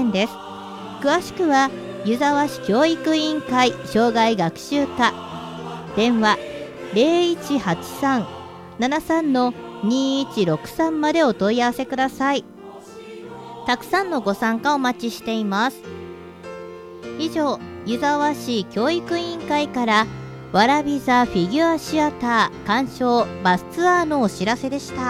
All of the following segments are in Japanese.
円です。詳しくは湯沢市教育委員会障害学習課、電話 0183-73-2163 までお問い合わせください。たくさんのご参加お待ちしています。以上、湯沢市教育委員会からわらび座フィギュアシアター鑑賞バスツアーのお知らせでした。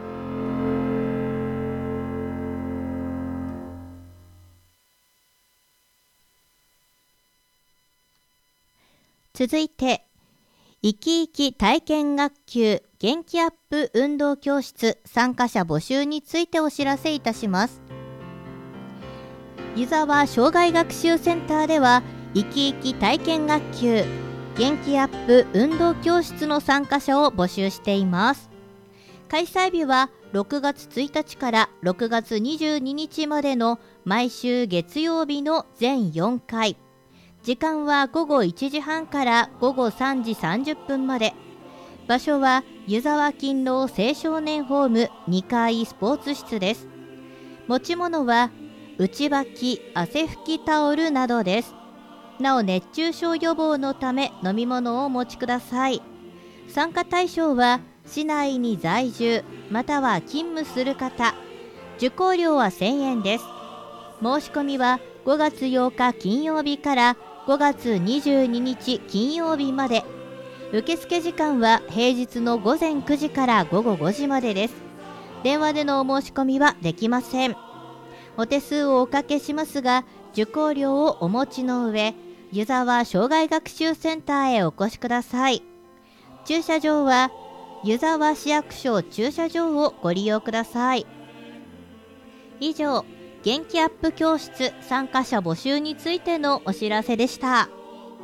続いて、生き生き体験学級元気アップ運動教室参加者募集についてお知らせいたします。湯沢障害学習センターでは、生き生き体験学級元気アップ運動教室の参加者を募集しています。開催日は6月1日から6月22日までの毎週月曜日の全4回。時間は午後1時半から午後3時30分まで。場所は湯沢勤労青少年ホーム2階スポーツ室です。持ち物は内履き、汗拭きタオルなどです。なお熱中症予防のため飲み物をお持ちください。参加対象は市内に在住または勤務する方。受講料は1000円です。申し込みは5月8日金曜日から5月22日金曜日まで。受付時間は平日の午前9時から午後5時までです。電話でのお申し込みはできません。お手数をおかけしますが、受講料をお持ちの上、湯沢障害学習センターへお越しください。駐車場は湯沢市役所駐車場をご利用ください。以上、元気アップ教室参加者募集についてのお知らせでした。